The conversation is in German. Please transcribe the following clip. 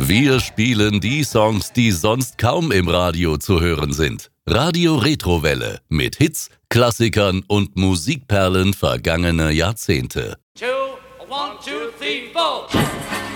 Wir spielen die Songs, die sonst kaum im Radio zu hören sind. Radio Retrowelle mit Hits, Klassikern und Musikperlen vergangener Jahrzehnte. 2, 1, 2, 3, 4.